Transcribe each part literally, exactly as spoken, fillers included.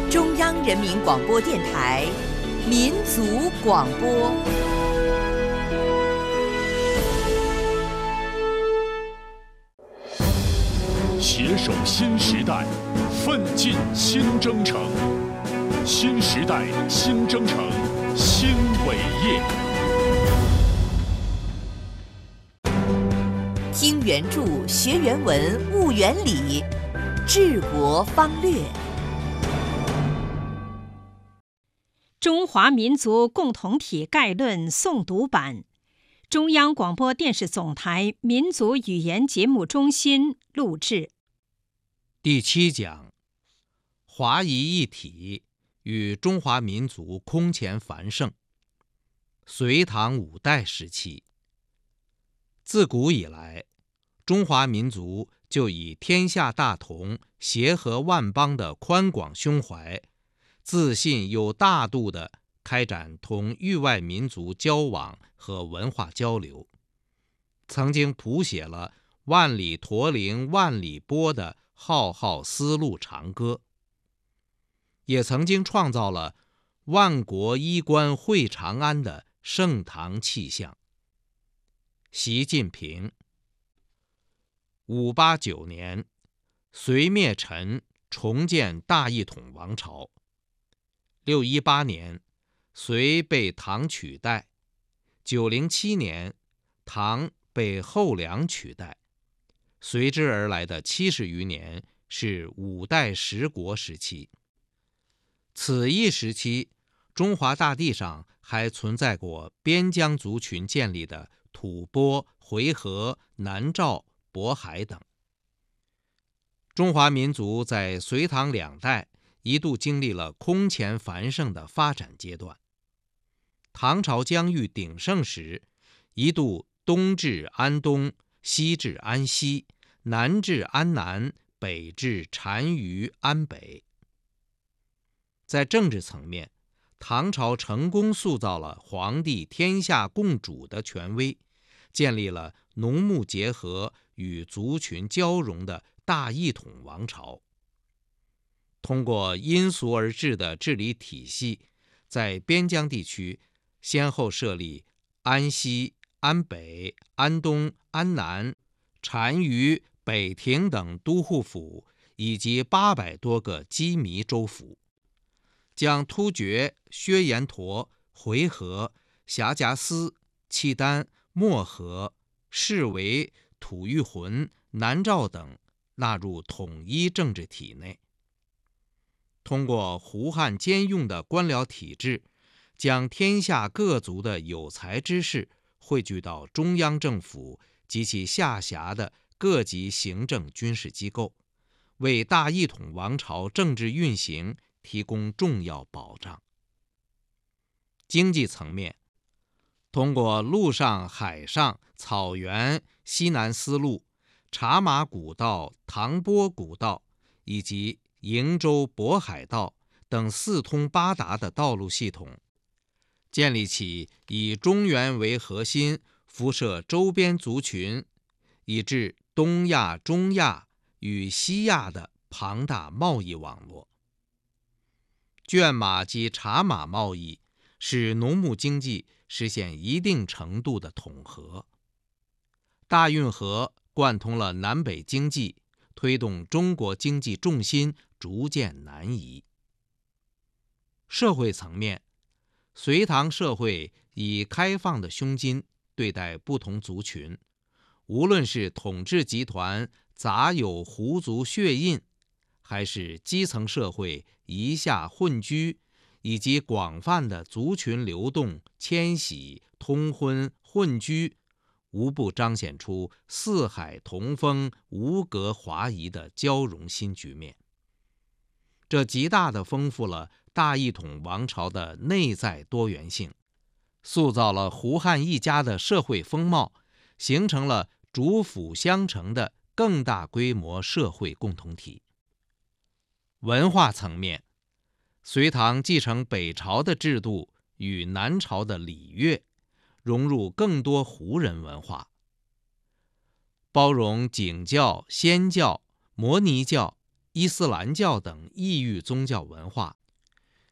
中央人民广播电台民族广播。 携手新时代，奋进新征程。新时代新征程新伟业。 听原著，学原文，悟原理，治国方略。 中华民族共同体概论诵读版，中央广播电视总台民族语言节目中心录制。 第七讲：华夷一体与中华民族空前繁盛。隋唐五代时期，自古以来，中华民族就以天下大同、协和万邦的宽广胸怀，自信又大度地开展同域外民族交往和文化交流，曾经谱写了万里驼铃万里波的浩浩丝路长歌，也曾经创造了万国衣冠会长安的盛唐气象。习近平。五八九年，隋灭陈，重建大一统王朝。六一八年，隋被唐取代。九零七年，唐被后梁取代。随之而来的七十余年是五代十国时期。此一时期，中华大地上还存在过边疆族群建立的吐蕃、回纥、南诏、渤海等。中华民族在隋唐两代一度经历了空前繁盛的发展阶段。唐朝疆域鼎盛时，一度东至安东，西至安西，南至安南，北至单于安北。在政治层面，唐朝成功塑造了皇帝天下共主的权威，建立了农牧结合与族群交融的大一统王朝。通过因俗而治的治理体系，在边疆地区先后设立安西、安北、安东、安南、单于、北庭等都护府，以及八百多个羁縻州府，将突厥、薛延陀、回纥、辖贾斯、契丹、漠河、释维、吐谷浑、南诏等纳入统一政治体内。通过胡汉兼用的官僚体制，将天下各族的有才之士汇聚到中央政府及其下辖的各级行政军事机构，为大一统王朝政治运行提供重要保障。经济层面，通过陆上、海上、草原、西南丝路、茶马古道、唐波古道以及瀛洲渤海道等四通八达的道路系统，建立起以中原为核心，辐射周边族群，以至东亚、中亚与西亚的庞大贸易网络。圈马及茶马贸易使农牧经济实现一定程度的统合。大运河贯通了南北经济，推动中国经济重心逐渐南移。社会层面，隋唐社会以开放的胸襟对待不同族群，无论是统治集团杂有胡族血印，还是基层社会夷夏混居，以及广泛的族群流动、迁徙、通婚、混居，无不彰显出四海同风、无隔华夷的交融新局面。这极大地丰富了大一统王朝的内在多元性，塑造了胡汉一家的社会风貌，形成了主辅相承的更大规模社会共同体。文化层面，隋唐继承北朝的制度与南朝的礼乐，融入更多胡人文化，包容景教、仙教、摩尼教、伊斯兰教等异域宗教文化，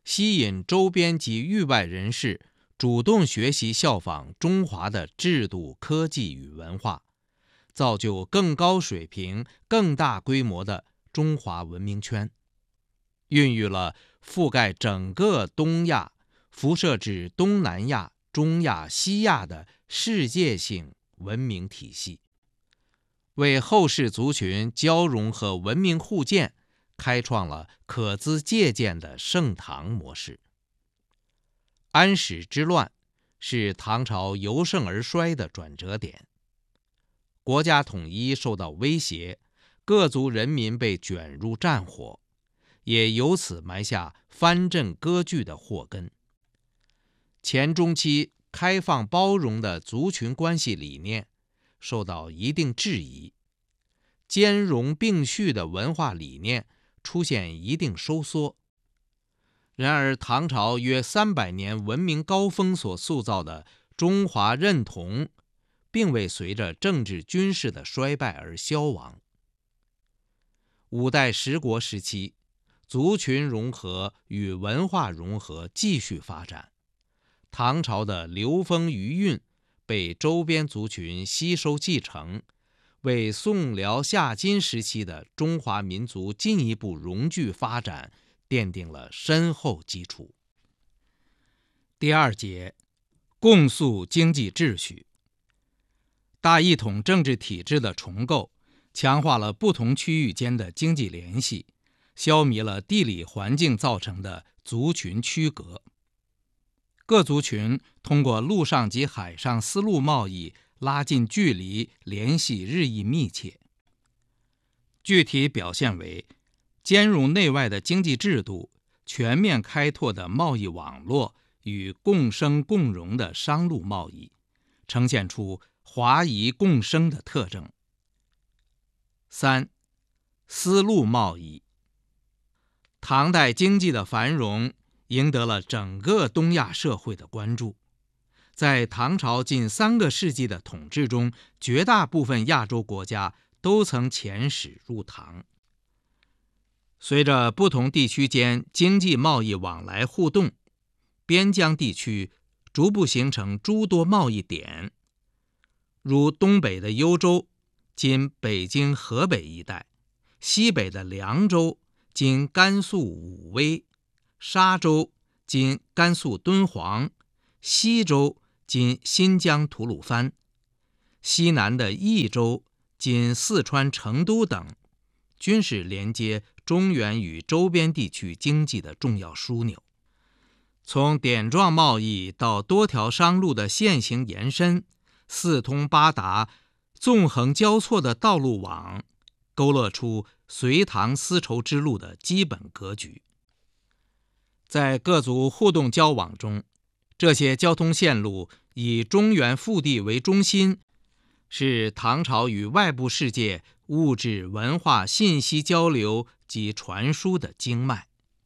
吸引周边及域外人士主动学习效仿中华的制度、科技与文化，造就更高水平、更大规模的中华文明圈，孕育了覆盖整个东亚、辐射至东南亚、中亚、西亚的世界性文明体系，为后世族群交融和文明互鉴开创了可资借鉴的盛唐模式。安史之乱是唐朝由盛而衰的转折点，国家统一受到威胁，各族人民被卷入战火，也由此埋下藩镇割据的祸根。前中期开放包容的族群关系理念受到一定质疑，兼容并蓄的文化理念出现一定收缩。然而唐朝约三百年文明高峰所塑造的中华认同，并未随着政治军事的衰败而消亡。五代十国时期，族群融合与文化融合继续发展，唐朝的流风余韵被周边族群吸收继承，为宋辽夏金时期的中华民族进一步融聚发展奠定了深厚基础。第二节，共塑经济秩序。大一统政治体制的重构，强化了不同区域间的经济联系，消弭了地理环境造成的族群区隔。各族群通过陆上及海上丝路贸易拉近距离，联系日益密切。具体表现为兼容内外的经济制度、全面开拓的贸易网络与共生共荣的商陆贸易，呈现出华夷共生的特征。三、丝路贸易。唐代经济的繁荣赢得了整个东亚社会的关注。在唐朝近三个世纪的统治中，绝大部分亚洲国家都曾遣使入唐。随着不同地区间经济贸易往来互动，边疆地区逐步形成诸多贸易点，如东北的幽州，今北京河北一带；西北的凉州，今甘肃武威；沙州，今甘肃敦煌；西州，今新疆吐鲁番；西南的益州，今四川成都等，均是连接中原与周边地区经济的重要枢纽。从点状贸易到多条商路的线行延伸，四通八达、纵横交错的道路网，勾勒出隋唐丝绸之路的基本格局。在各族互动交往中，这些交通线路以中原腹地为中心，是唐朝与外部世界物质文化信息交流及传输的经脉。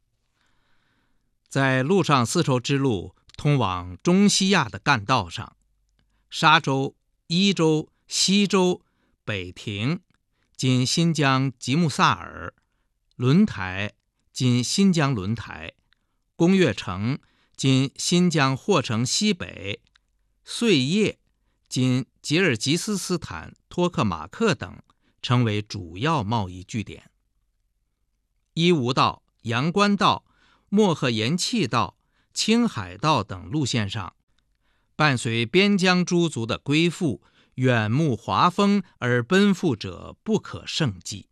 在陆上丝绸之路通往中西亚的干道上，沙州、伊州、西州、北庭今新疆吉木萨尔、轮台今新疆轮台、工岳城今新疆霍城西北、碎叶今吉尔吉斯斯坦托克马克等成为主要贸易据点。伊吾道、阳关道、漠河盐气道、青海道等路线上，伴随边疆诸族的归附，远目华风而奔赴者不可胜计。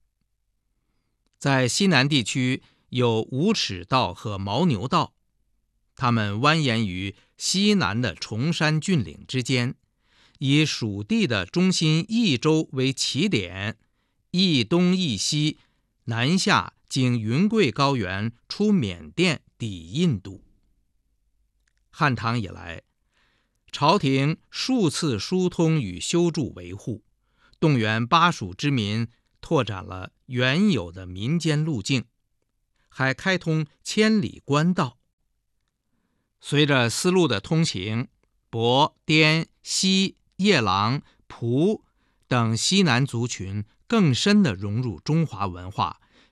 在西南地区有五尺道和牦牛道，它们蜿蜒于西南的崇山峻岭之间，以蜀地的中心益州为起点，益东益西，南下经云贵高原出缅甸抵印度。汉唐以来，朝廷数次疏通与修筑维护，动员巴蜀之民，拓展了原有的民间路径，还开通千里官道。随着丝路的通行，亳、滇、西、夜郎、蒲等西南族群更深地融入中华文化，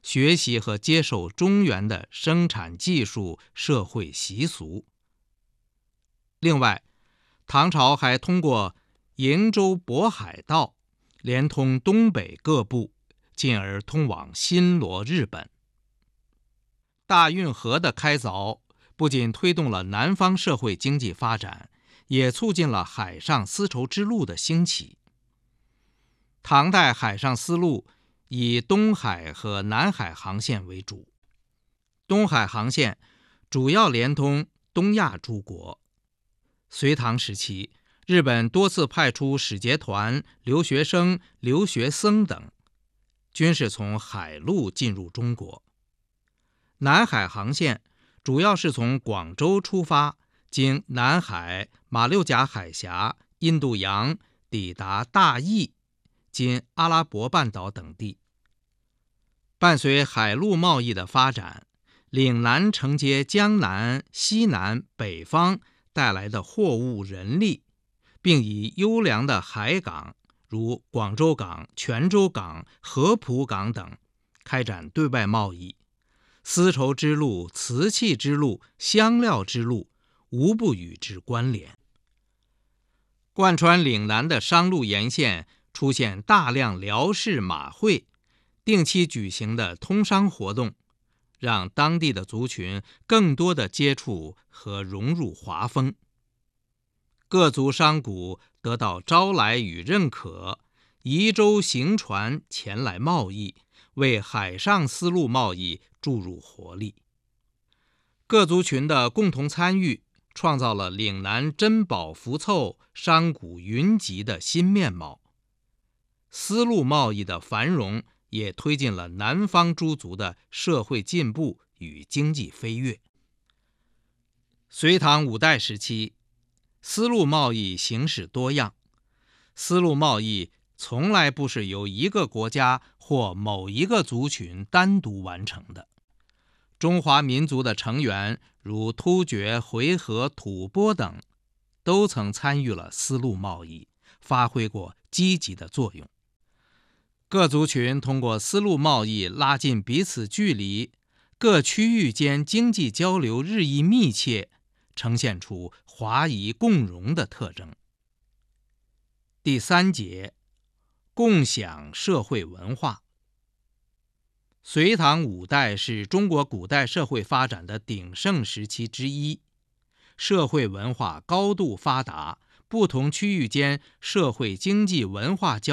学习和接受中原的生产技术、社会习俗。另外，唐朝还通过瀛洲渤海道连通东北各部，进而通往新罗、日本。大运河的开凿不仅推动了南方社会经济发展，也促进了海上丝绸之路的兴起。唐代海上丝路以东海和南海航线为主，东海航线主要连通东亚诸国。隋唐时期，日本多次派出使节团、留学生、留学僧等，均是从海路进入中国。南海航线主要是从广州出发，经南海、马六甲海峡、印度洋，抵达大邑（今阿拉伯半岛）等地。伴随海陆贸易的发展，岭南承接江南、西南、北方带来的货物人力，并以优良的海港，如广州港、泉州港、合浦港等，开展对外贸易。丝绸之路、瓷器之路、香料之路，无不与之关联。贯穿岭南的商路沿线出现大量辽式马会，定期举行的通商活动，让当地的族群更多的接触和融入华风。各族商贾得到招来与认可，移舟行船前来贸易，为海上丝路贸易注入活力。各族群的共同参与，创造了岭南珍宝福凑、商贾云集的新面貌。丝路贸易的繁荣，也推进了南方诸族的社会进步与经济飞跃。隋唐五代时期，丝路贸易形式多样。丝路贸易从来不是由一个国家或某一个族群单独完成的。中华民族的成员如突厥、回纥、吐蕃等，都曾参与了丝路贸易，发挥过积极的作用。各族群通过丝路贸易拉近彼此距离，各区域间经济交流日益密切，呈现出华夷共荣的特征。第三节，共享社会文化。隋唐五代是中国古代社会发展的鼎盛时期之一，社会文化高度发达，不同区域间社会经济文化交